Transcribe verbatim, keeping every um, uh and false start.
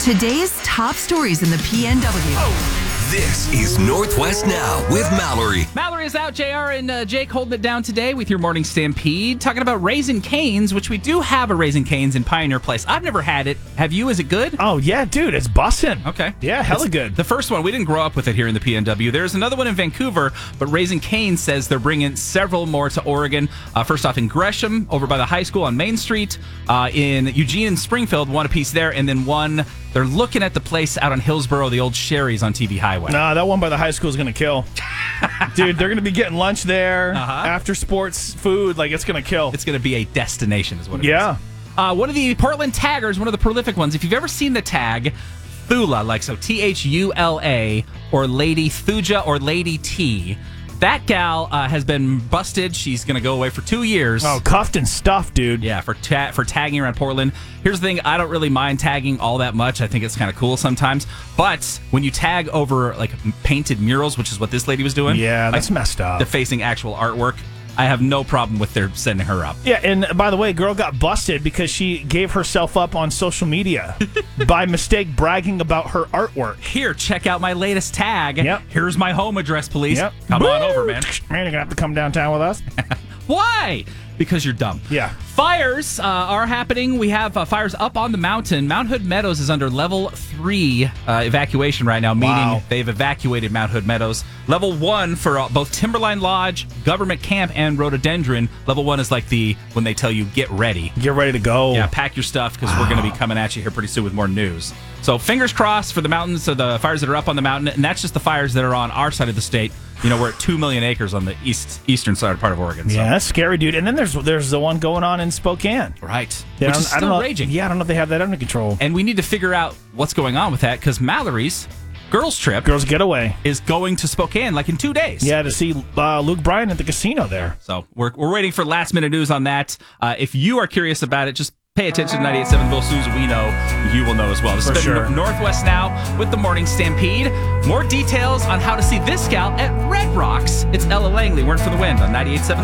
Today's top stories in the P N W. Oh. This is Northwest Now with Mallory. Mallory is out. J R and uh, Jake holding it down today with your morning stampede. Talking about Raising Cane's, which we do have a Raising Cane's in Pioneer Place. I've never had it. Have you? Is it good? Oh, yeah, dude. It's bussin'. Okay. Yeah, hella It's good. The first one, we didn't grow up with it here in the P N W. There's another one in Vancouver, but Raising Cane's says they're bringing several more to Oregon. Uh, first off, in Gresham, over by the high school on Main Street. Uh, in Eugene and Springfield, one apiece there. And then one, they're looking at the place out on Hillsborough, the old Sherry's on T V Highway. Nah, that one by the high school is going to kill. Dude, they're going to be getting lunch there, Uh-huh. after sports food. Like, it's going to kill. It's going to be a destination is what it Yeah. is. Uh, one of the Portland taggers, one of the prolific ones. If you've ever seen the tag, Thula, like so T H U L A, or Lady Thuja or Lady T, that gal uh, has been busted. She's going to go away for two years. Oh, cuffed and stuffed, dude. Yeah, for ta- for tagging around Portland. Here's the thing, I don't really mind tagging all that much. I think it's kind of cool sometimes. But when you tag over like painted murals, which is what this lady was doing. Yeah, that's like, messed up. Defacing actual artwork. I have no problem with their sending her up. Yeah, and by the way, girl got busted because she gave herself up on social media by mistake bragging about her artwork. Here, check out my latest tag. Yep. Here's my home address, please. Yep. Come Woo! on over, man. Man, you're going to have to come downtown with us. Why? Because you're dumb. Yeah. Fires uh, are happening. We have uh, fires up on the mountain. Mount Hood Meadows is under level three uh, evacuation right now, meaning Wow. they've evacuated Mount Hood Meadows. Level one for uh, both Timberline Lodge, Government Camp, and Rhododendron. Level one is like the when they tell you get ready. Get ready to go. Yeah, pack your stuff because we're going to be coming at you here pretty soon with more news. So fingers crossed for the mountains, so the fires that are up on the mountain, and that's just the fires that are on our side of the state. You know, we're at two million acres on the east eastern side part of Oregon. So. Yeah, that's scary, dude. And then there's there's the one going on in Spokane. Right. Yeah, Which I is don't- I still don't know, raging. Yeah, I don't know if they have that under control. And we need to figure out what's going on with that because Mallory's girls trip Girls Getaway. is going to Spokane like in two days. Yeah, to see uh, Luke Bryan at the casino there. So we're, we're waiting for last minute news on that. Uh, if you are curious about it, just pay attention to ninety-eight point seven. Bill Sousa, we know, you will know as well. This For has been sure. Northwest Now with the Morning Stampede. More details on how to see this gal at Red Rocks. It's Ella Langley. We're in for the wind on ninety-eight point seven.